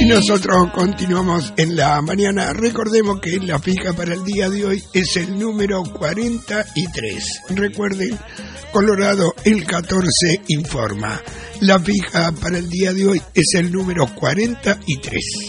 Y nosotros continuamos en la mañana. Recordemos que la fija para el día de hoy es el número 43. Recuerden, Colorado el 14 informa. La fija para el día de hoy es el número 43.